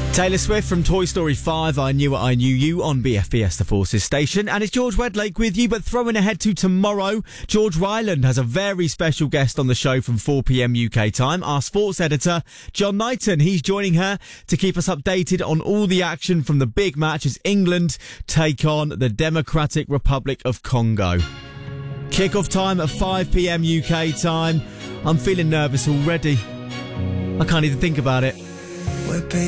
Taylor Swift from Toy Story 5, I Knew It, I Knew You on BFBS The Forces station. And it's George Wedlake with you, but throwing ahead to tomorrow, George Ryland has a very special guest on the show from 4pm UK time, our sports editor, John Knighton. He's joining her to keep us updated on all the action from the big match as England take on the Democratic Republic of Congo. Kick-off time at 5pm UK time. I'm feeling nervous already. I can't even think about it.